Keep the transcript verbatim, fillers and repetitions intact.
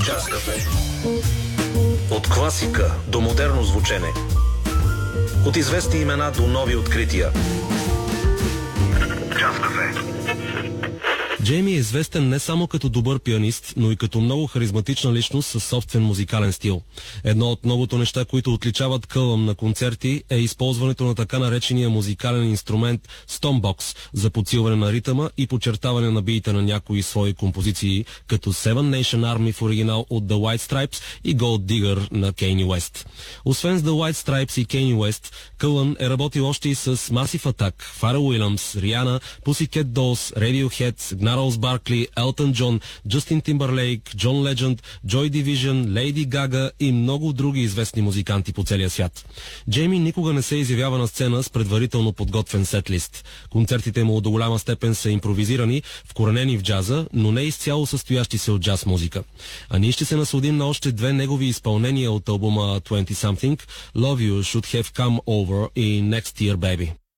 Джаз кафе. От класика до модерно звучене. От известни имена до нови открития. Джаз кафе. Джейми е известен не само като добър пианист, но и като много харизматична личност със собствен музикален стил. Едно от многото неща, които отличават Кълън на концерти, е използването на така наречения музикален инструмент Stompbox за подсилване на ритъма и подчертаване на биите на някои свои композиции, като Seven Nation Army в оригинал от The White Stripes и Gold Digger на Kanye West. Освен с The White Stripes и Kanye West, Кълън е работил още и с Massive Attack, Pharrell Williams, Rihanna, Pussycat Dolls, Radiohead, Gnarls Barkley, Елтън Джон, Джастин Тимбърлейк, Джон Ледженд, Joy Division, Лейди Гага и много други известни музиканти по целия свят. Джейми никога не се изявява на сцена с предварително подготвен сетлист. Концертите му до голяма степен са импровизирани, вкоренени в джаза, но не изцяло състоящи се от джаз музика. А ние ще се насладим на още две негови изпълнения от албума двайсет Something, Love You Should Have Come Over и Next Year Baby.